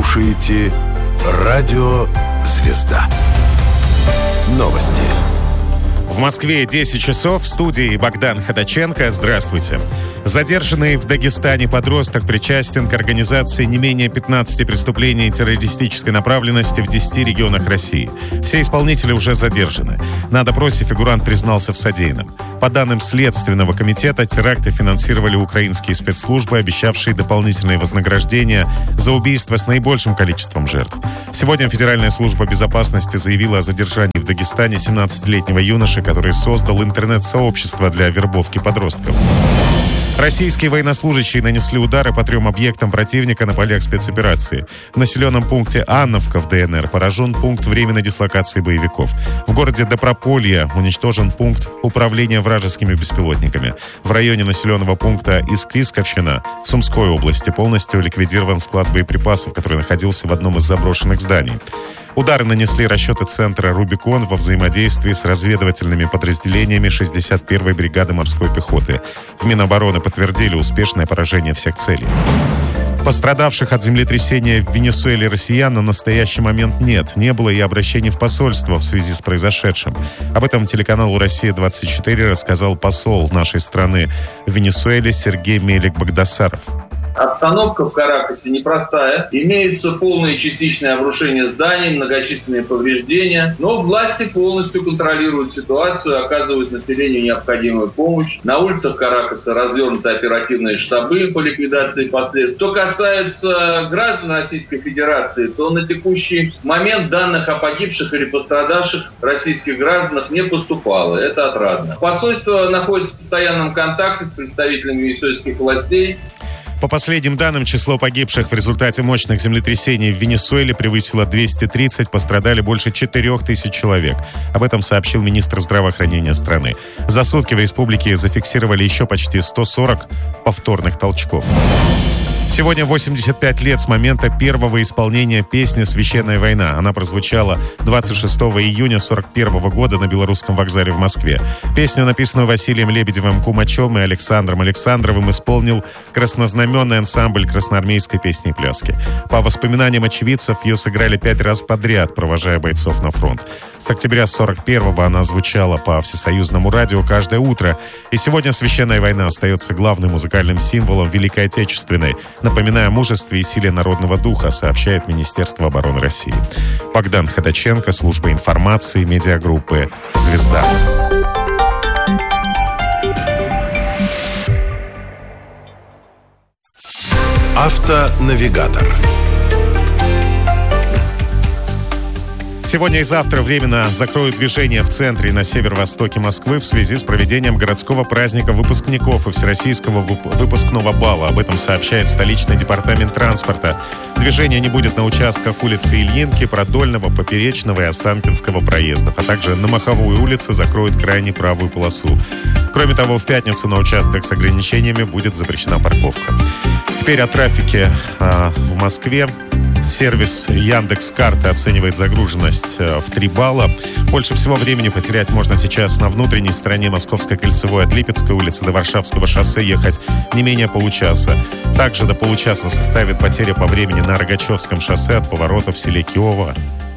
слушаете Радио «Звезда». Новости. В Москве 10 часов. В студии Богдан Ходаченко. Здравствуйте. Задержанный в Дагестане подросток причастен к организации не менее 15 преступлений террористической направленности в 10 регионах России. Все исполнители уже задержаны. На допросе фигурант признался в содеянном. По данным Следственного комитета, теракты финансировали украинские спецслужбы, обещавшие дополнительные вознаграждения за убийство с наибольшим количеством жертв. Сегодня Федеральная служба безопасности заявила о задержании в Дагестане 17-летнего юноши, который создал интернет-сообщество для вербовки подростков. Российские военнослужащие нанесли удары по 3 объектам противника на полях спецоперации. В населенном пункте Анновка в ДНР поражен пункт временной дислокации боевиков. В городе Доброполье уничтожен пункт управления вражескими беспилотниками. В районе населенного пункта Искрисковщина в Сумской области полностью ликвидирован склад боеприпасов, который находился в одном из заброшенных зданий. Удары нанесли расчеты центра «Рубикон» во взаимодействии с разведывательными подразделениями 61-й бригады морской пехоты. В Минобороны подтвердили успешное поражение всех целей. Пострадавших от землетрясения в Венесуэле россиян на настоящий момент нет. Не было и обращений в посольство в связи с произошедшим. Об этом телеканалу «Россия-24» рассказал посол нашей страны в Венесуэле Сергей Мелик-Багдасаров. Обстановка в Каракасе непростая. Имеются полное и частичное обрушение зданий, многочисленные повреждения. Но власти полностью контролируют ситуацию, оказывают населению необходимую помощь. На улицах Каракаса развернуты оперативные штабы по ликвидации последствий. Что касается граждан Российской Федерации, то на текущий момент данных о погибших или пострадавших российских гражданах не поступало. Это отрадно. Посольство находится в постоянном контакте с представителями венесуэльских властей. По последним данным, число погибших в результате мощных землетрясений в Венесуэле превысило 230, пострадали больше 4000 человек. Об этом сообщил министр здравоохранения страны. За сутки в республике зафиксировали еще почти 140 повторных толчков. Сегодня 85 лет с момента первого исполнения песни «Священная война». Она прозвучала 26 июня 1941 года на Белорусском вокзале в Москве. Песню, написанную Василием Лебедевым Кумачем и Александром Александровым, исполнил краснознаменный ансамбль красноармейской песни и пляски. По воспоминаниям очевидцев, ее сыграли 5 раз подряд, провожая бойцов на фронт. С октября 1941-го она звучала по всесоюзному радио каждое утро. И сегодня «Священная война» остается главным музыкальным символом Великой Отечественной, напоминая о мужестве и силе народного духа, сообщает Министерство обороны России. Богдан Ходаченко, служба информации, медиагруппы «Звезда». Автонавигатор. Сегодня и завтра временно закроют движение в центре и на северо-востоке Москвы в связи с проведением городского праздника выпускников и всероссийского выпускного бала. Об этом сообщает столичный департамент транспорта. Движение не будет на участках улицы Ильинки, Продольного, Поперечного и Останкинского проездов, а также на Маховую улицу закроют крайне правую полосу. Кроме того, в пятницу на участках с ограничениями будет запрещена парковка. Теперь о трафике в Москве. Сервис Яндекс.Карты оценивает загруженность в 3 балла. Больше всего времени потерять можно сейчас на внутренней стороне Московской кольцевой от Липецкой улицы до Варшавского шоссе ехать не менее получаса. Также до получаса составит потеря по времени на Рогачевском шоссе от поворота в селе Киово